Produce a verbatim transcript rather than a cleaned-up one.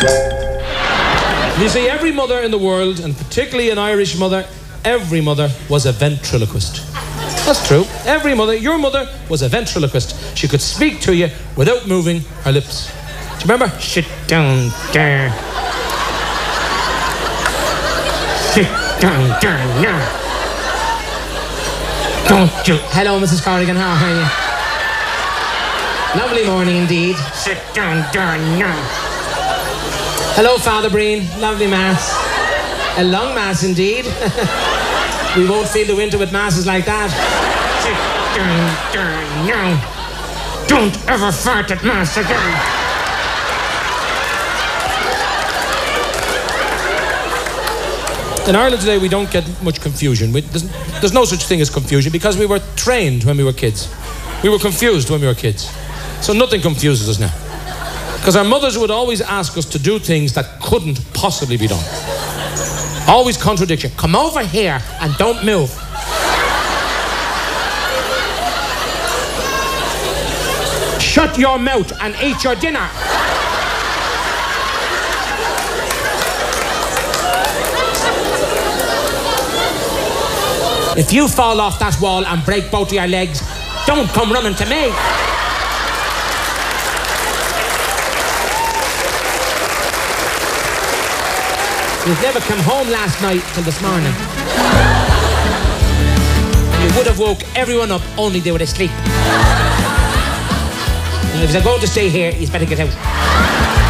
You see, every mother in the world, and particularly an Irish mother, every mother was a ventriloquist. That's true. Every mother, your mother, was a ventriloquist. She could speak to you without moving her lips. Do you remember? Sit down there. Sit down there now. Don't you... Hello, Missus Corrigan, how are you? Lovely morning indeed. Sit down there now. Hello, Father Breen. Lovely mass. A long mass indeed. We won't feel the winter with masses like that. Sit down there now. Don't ever fart at mass again. In Ireland today, we don't get much confusion. We, there's, there's no such thing as confusion because we were trained when we were kids. We were confused when we were kids. So nothing confuses us now. Because our mothers would always ask us to do things that couldn't possibly be done. Always contradiction. Come over here and don't move. Shut your mouth and eat your dinner. If you fall off that wall and break both of your legs, don't come running to me. You've never come home last night till this morning. You would have woke everyone up, only they were asleep. And if they're going to stay here, you better get out.